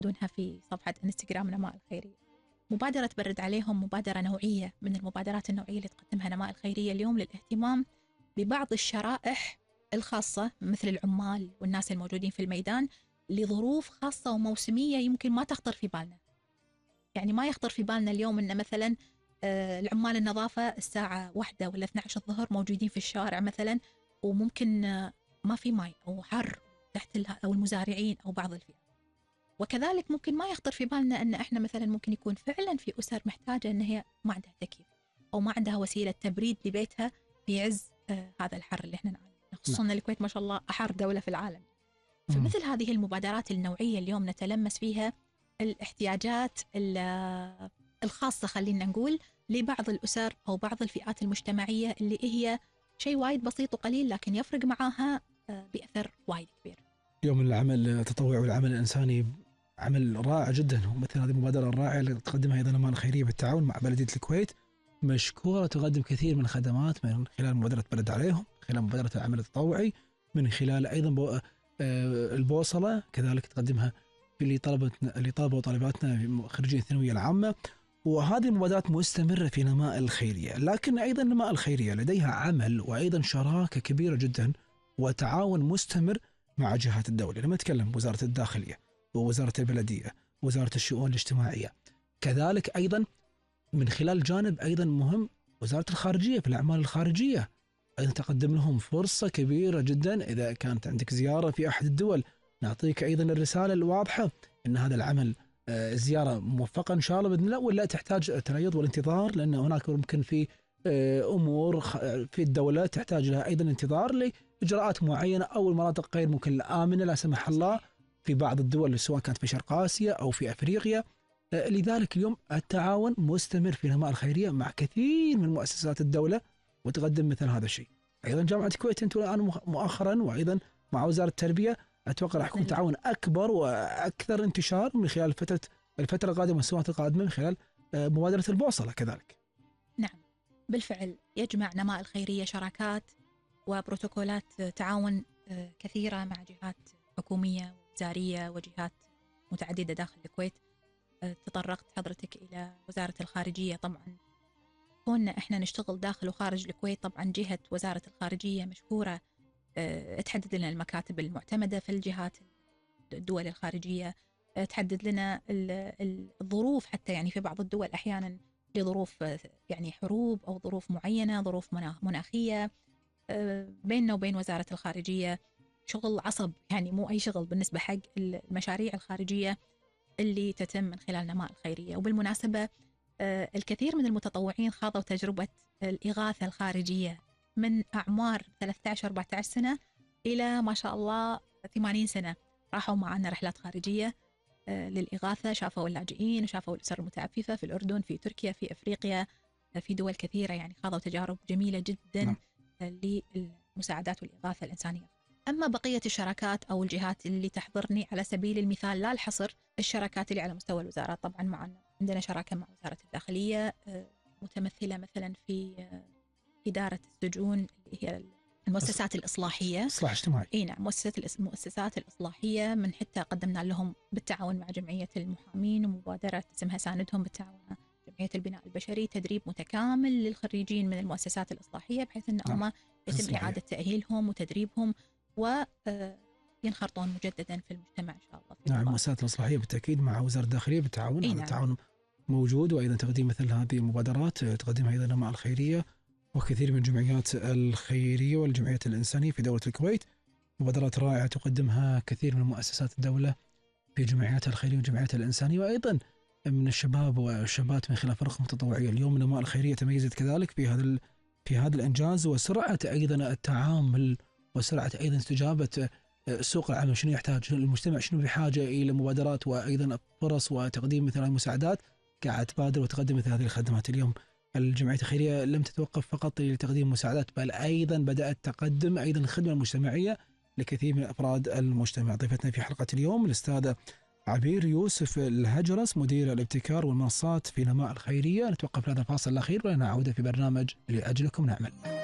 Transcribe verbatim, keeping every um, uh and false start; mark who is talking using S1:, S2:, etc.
S1: يعدونها في صفحة انستغرام نماء الخيرية. مبادرة برد عليهم مبادرة نوعية من المبادرات النوعية اللي تقدمها نماء الخيرية اليوم للاهتمام ببعض الشرائح الخاصة مثل العمال والناس الموجودين في الميدان لظروف خاصة وموسمية يمكن ما تخطر في بالنا. يعني ما يخطر في بالنا اليوم أن مثلا العمال النظافة الساعة واحدة ولا اثني عشر الظهر موجودين في الشارع مثلا، وممكن ما في ماء أو حر تحت أو المزارعين أو بعض الفئات. وكذلك ممكن ما يخطر في بالنا أن إحنا مثلا ممكن يكون فعلا في أسر محتاجة أن هي ما عندها تكييف أو ما عندها وسيلة تبريد لبيتها في عز آه هذا الحر اللي إحنا نعاني، خصوصا نعم. الكويت ما شاء الله أحر دولة في العالم. فمثل هذه المبادرات النوعية اليوم نتلمس فيها الاحتياجات الخاصة خلينا نقول لبعض الأسر أو بعض الفئات المجتمعية اللي هي شيء وايد بسيط وقليل لكن يفرق معاها بأثر وايد كبير.
S2: يوم العمل التطوعي والعمل الإنساني عمل رائع جدا، ومثل هذه المبادرة الرائعة اللي تقدمها أيضا نماء الخيرية بالتعاون مع بلدية الكويت مشكورة، تقدم كثير من الخدمات من خلال مبادرة برد عليهم، خلال مبادرة العمل التطوعي، من خلال أيضا البوصلة كذلك تقدمها لطلبتنا لطلبة وطالباتنا خريجين الثانوية العامة. وهذه المبادرات مستمرة في نماء الخيرية، لكن أيضا نماء الخيرية لديها عمل وأيضا شراكة كبيرة جدا وتعاون مستمر مع جهات الدولة. لما نتكلم وزارة الداخلية ووزارة البلدية ووزارة الشؤون الاجتماعية، كذلك أيضا من خلال جانب أيضا مهم وزارة الخارجية في الأعمال الخارجية، أيضا تقدم لهم فرصة كبيرة جدا. إذا كانت عندك زيارة في أحد الدول نعطيك أيضا الرسالة الواضحة أن هذا العمل زيارة موفقة إن شاء الله بإذن الله، ولا تحتاج التريض والانتظار، لأن هناك ممكن في أمور في الدولة تحتاج لها أيضا انتظار لإجراءات معينة، أو المناطق غير ممكن آمنة لا سمح الله في بعض الدول سواء كانت في شرق آسيا أو في أفريقيا. لذلك اليوم التعاون مستمر في نماء الخيرية مع كثير من مؤسسات الدولة وتقدم مثل هذا الشيء. أيضا جامعة الكويت أنتم الآن مؤخرا وأيضا مع وزارة التربية أتوقع راح يكون تعاون أكبر وأكثر انتشار من خلال فترة الفترة القادمة والسنوات القادمة من خلال مبادرة البوصلة كذلك.
S1: نعم بالفعل يجمع نماء الخيرية شراكات وبروتوكولات تعاون كثيرة مع جهات حكومية ووزارية وجهات متعددة داخل الكويت. تطرقت حضرتك إلى وزارة الخارجية، طبعا كنا إحنا نشتغل داخل وخارج الكويت، طبعا جهة وزارة الخارجية مشكورة تحدد لنا المكاتب المعتمدة في الجهات الدول الخارجية، تحدد لنا الظروف حتى يعني في بعض الدول أحيانا لظروف يعني حروب أو ظروف معينة، ظروف مناخية. بيننا وبين وزارة الخارجية شغل عصب، يعني مو أي شغل بالنسبة حق المشاريع الخارجية اللي تتم من خلال نماء الخيرية. وبالمناسبة الكثير من المتطوعين خاضوا تجربة الإغاثة الخارجية من أعمار ثلاثة عشر أربعة عشر سنة إلى ما شاء الله ثمانين سنة، راحوا معنا رحلات خارجية للإغاثة، شافوا اللاجئين وشافوا الأسر المتعففة في الأردن، في تركيا، في أفريقيا، في دول كثيرة، يعني خاضوا تجارب جميلة جدا للمساعدات والإغاثة الإنسانية. أما بقية الشراكات أو الجهات اللي تحضرني على سبيل المثال لا الحصر، الشراكات اللي على مستوى الوزارات، طبعا معنا عندنا شراكة مع وزارة الداخلية متمثلة مثلا في إدارة السجون اللي هي المؤسسات الإصلاحية،
S2: إصلاح اجتماعي.
S1: إيه نعم، مؤسسات المؤسسات الإصلاحية، من حتى قدمنا لهم بالتعاون مع جمعية المحامين ومبادرة اسمها ساندهم بالتعاون مع جمعية البناء البشري، تدريب متكامل للخريجين من المؤسسات الإصلاحية بحيث أن هم يتم إعادة تأهيلهم وتدريبهم وينخرطون مجددا في المجتمع إن شاء الله.
S2: نعم، المؤسسات الإصلاحية بالتأكيد مع وزارة الداخلية بالتعاون.
S1: إيه
S2: هذا
S1: نعم.
S2: التعاون موجود، وأيضا تقديم مثل هذه المبادرات تقدمها أيضا نماء الخيرية وكثير من الجمعيات الخيرية والجمعيات الإنسانية في دولة الكويت. مبادرات رائعة تقدمها كثير من مؤسسات الدولة في جمعياتها الخيرية وجمعياتها الإنسانية، وأيضا من الشباب والشابات من خلال فرق متطوعية. اليوم نماء الخيرية تميزت كذلك في هذا في هذا الإنجاز وسرعة أيضا التعامل وسرعة أيضا استجابة سوق العمل، شنو يحتاج المجتمع، شنو بحاجة إلى مبادرات وأيضا فرص وتقديم مثل المساعدات، قاعد تبادر وتقدم مثل هذه الخدمات. اليوم الجمعيات الخيرية لم تتوقف فقط لتقديم مساعدات، بل أيضا بدأت تقدم أيضا الخدمة المجتمعية لكثير من أفراد المجتمع. ضيفتنا في حلقة اليوم الأستاذة عبير يوسف الهجرس، مدير الابتكار والمنصات في نماء الخيرية. نتوقف هذا الفاصل الأخير ولنا عودة في برنامج لأجلكم نعمل.